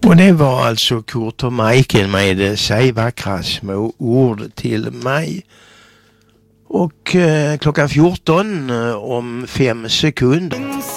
Och det var alltså Kurt och Majken med Säg vackra små ord till mig. Och klockan 14 om 5 sekunder.